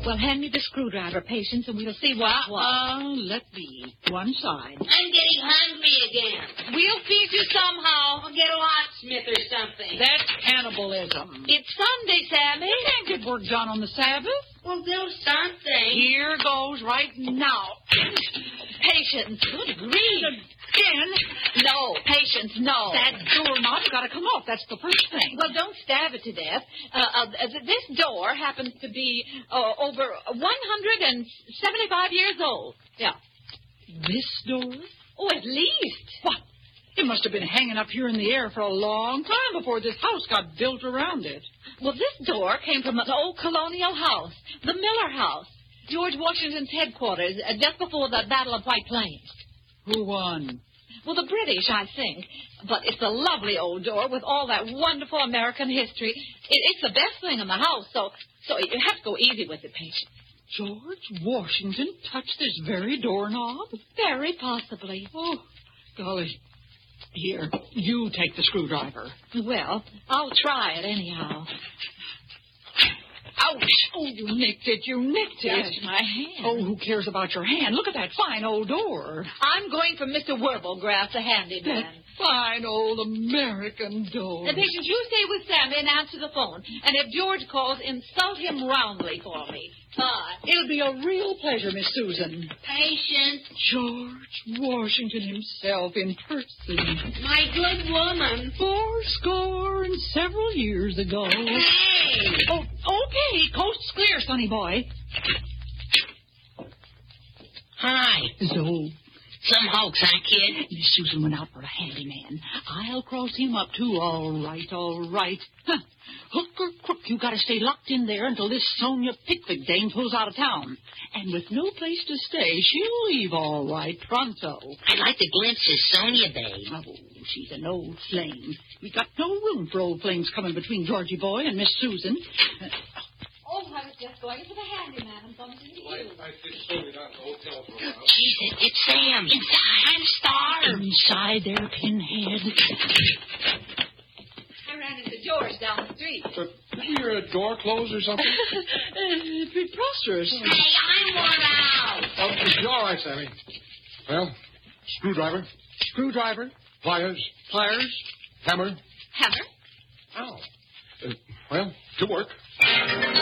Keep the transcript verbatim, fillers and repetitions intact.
Well, hand me the screwdriver, Patience, and we'll see what... what. Uh, let me. One side. I'm getting hungry again. We'll feed you somehow. I'll get a locksmith or something. That's cannibalism. It's Sunday, Sammy. You can't get work done on the Sabbath. Well, do something. Here goes right now. Patience. Good grief. Again? No, Patience, no. That doorknob's got to come off. That's the first thing. Well, don't stab it to death. Uh, uh, this door happens to be uh, over one hundred seventy-five years old. Yeah. This door? Oh, at least. What? It must have been hanging up here in the air for a long time before this house got built around it. Well, this door came from an old colonial house, the Miller House, George Washington's headquarters, uh, just before the Battle of White Plains. Who won? Well, the British, I think. But it's a lovely old door with all that wonderful American history. It, it's the best thing in the house, so so you have to go easy with it, Patience. George Washington touched this very doorknob? Very possibly. Oh, golly. Here, you take the screwdriver. Well, I'll try it anyhow. Ouch! Oh, you nicked it, you nicked it. That's my hand. Oh, who cares about your hand? Look at that fine old door. I'm going for Mister Wirbelgrass, the handyman. That fine old American door. Now, Patience, you stay with Sammy and answer the phone. And if George calls, insult him roundly for me. Bye. It'll be a real pleasure, Miss Susan. Patience. George Washington himself in person. My good woman. Four score and several years ago. Hey! Oh, okay. Coast's clear, sonny boy. Hi. So, Some hoax, huh, kid? Miss Susan went out for a handyman. I'll cross him up, too. All right, all right. Huh. Hook or crook, you got to stay locked in there until this Sonia Pickwick dame pulls out of town. And with no place to stay, she'll leave all right pronto. I'd like to glimpse this Sonia babe. Oh, she's an old flame. We got no room for old flames coming between Georgie boy and Miss Susan. Uh, Oh, I was just going for the handyman and something to you. I fixed Sonia down at the hotel for a while. Jesus, it's Sam. Inside. I'm starved. Inside there, Pinhead. I ran into George down the street. But maybe your uh, door closed or something? uh, preposterous. Hey, I'm worn out. Oh, you're all right, Sammy. Well, screwdriver, Screwdriver, pliers, pliers. hammer. Hammer? Ow. Uh, well, to work.